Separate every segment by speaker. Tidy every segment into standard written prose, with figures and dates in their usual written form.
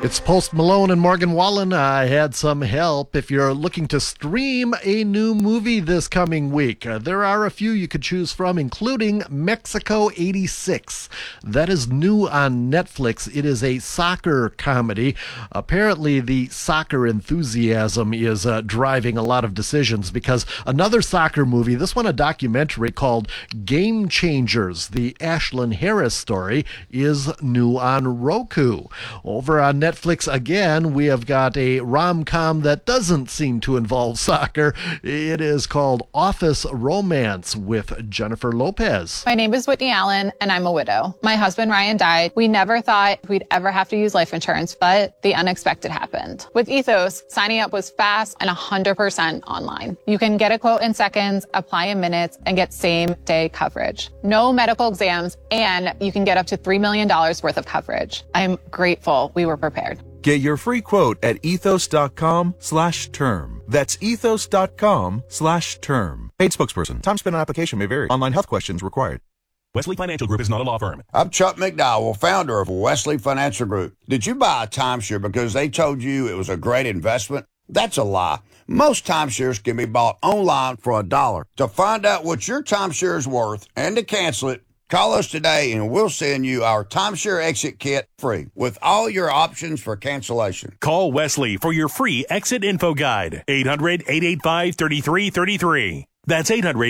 Speaker 1: It's Post Malone and Morgan Wallen. I had some help. If you're looking to stream a new movie this coming week, there are a few you could choose from, including Mexico 86. That is new on Netflix. It is a soccer comedy. Apparently, the soccer enthusiasm is driving a lot of decisions because another soccer movie, this one a documentary called Game Changers, the Ashlyn Harris story, is new on Roku. Over on Netflix again, we have got a rom-com that doesn't seem to involve soccer. It is called Office Romance with Jennifer Lopez.
Speaker 2: My name is Whitney Allen, and I'm a widow. My husband, Ryan, died. We never thought we'd ever have to use life insurance, but the unexpected happened. With Ethos, signing up was fast and 100% online. You can get a quote in seconds, apply in minutes, and get same-day coverage. No medical exams, and you can get up to $3 million worth of coverage. I'm grateful we were prepared.
Speaker 3: Get your free quote at ethos.com/term. That's ethos.com/term. Paid spokesperson. Time spent on application may vary. Online health questions required.
Speaker 4: Wesley Financial Group is not a law firm.
Speaker 5: I'm Chuck McDowell, founder of Wesley Financial Group. Did you buy a timeshare because they told you it was a great investment? That's a lie. Most timeshares can be bought online for $1. To find out what your timeshare is worth and to cancel it, call us today and we'll send you our timeshare exit kit free with all your options for cancellation.
Speaker 4: Call Wesley for your free exit info guide. 800-885-3333. That's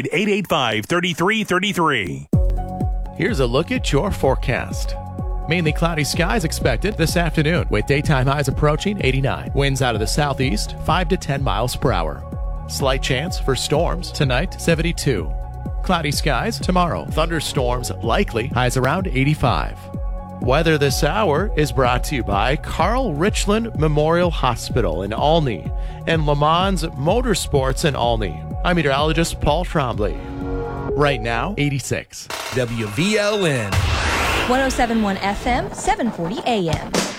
Speaker 4: 800-885-3333.
Speaker 6: Here's a look at your forecast. Mainly cloudy skies expected this afternoon with daytime highs approaching 89. Winds out of the southeast 5 to 10 miles per hour. Slight chance for storms tonight 72. Cloudy skies tomorrow. Thunderstorms likely. Highs around 85. Weather this hour is brought to you by Carl Richland Memorial Hospital in Olney and Le Mans Motorsports in Olney. I'm meteorologist Paul Trombley. Right now, 86.
Speaker 7: WVLN.
Speaker 8: 107.1 FM, 740 AM.